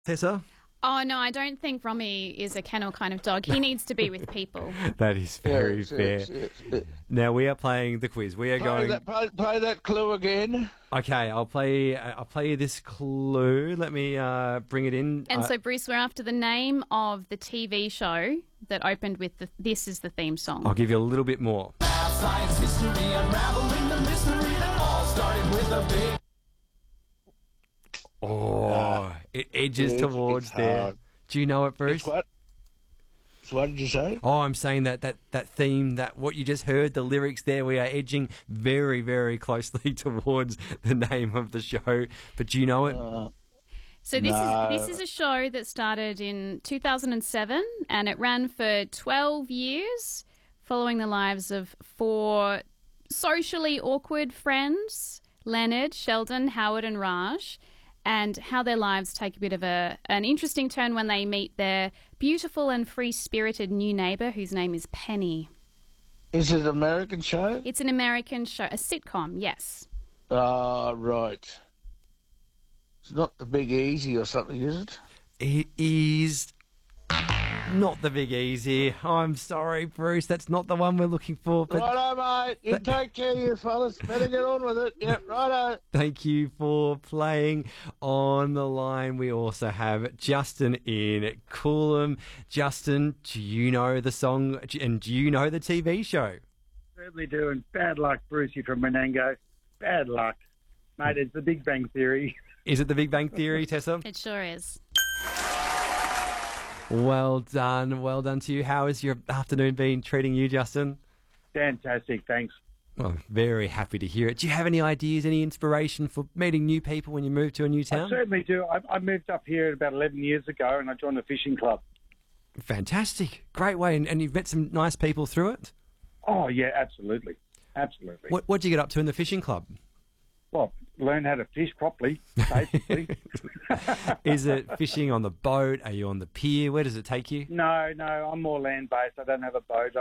Tessa? Oh, no, I don't think Romy is a kennel kind of dog. He needs to be with people. That is very Yes, fair. yes. Now we are playing the quiz. We are going. Play that clue again. Okay, I'll play you this clue. Let me bring it in. And so, Bruce, we're after the name of the TV show that opened with This Is the Theme Song. I'll give you a little bit more. Science history, unraveling the mystery that all started with a big... Oh, it edges towards it's there. hard. Do you know it, Bruce? It's what? So what did you say? Oh, I'm saying that theme, that what you just heard, the lyrics there, we are edging very, very closely towards the name of the show. But do you know it? So this is a show that started in 2007 and it ran for 12 years, following the lives of four socially awkward friends, Leonard, Sheldon, Howard and Raj, and how their lives take a bit of an interesting turn when they meet their beautiful and free-spirited new neighbour whose name is Penny. Is it an American show? It's an American show, a sitcom, yes. Ah, right. It's not The Big Easy or something, is it? It is not the Big Easy. I'm sorry, Bruce. That's not the one we're looking for. But Righto, mate. You take care of you fellas. Better get on with it. Yep, righto. thank you for playing. On the line, we also have Justin in Coolum. Justin, do you know the song and do you know the TV show? Certainly do, and bad luck, Brucey from Menango. Bad luck. Mate, it's the Big Bang Theory. Is it The Big Bang Theory, Tessa? It sure is. Well done to you. How has your afternoon been treating you, Justin? Fantastic, thanks. Well, very happy to hear it. Do you have any ideas, any inspiration for meeting new people when you move to a new I town? certainly do. I moved up here about 11 years ago, and I joined the fishing club. Fantastic. Great way. And you've met some nice people through it? Oh, yeah, absolutely. Absolutely. What'd you get up to in the fishing club? Well, learn how to fish properly, basically. Is it fishing on the boat? Are you on the pier? Where does it take you? No, I'm more land-based. I don't have a boat.